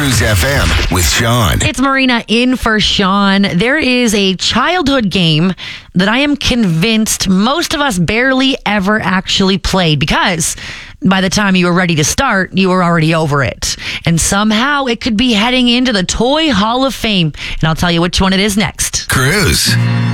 Cruise FM with Sean. It's Marina in for Sean. There is a childhood game that I am convinced most of us barely ever actually played because by the time you were ready to start, you were already over it. And somehow it could be heading into the Toy Hall of Fame. And I'll tell you which one it is next. Cruise.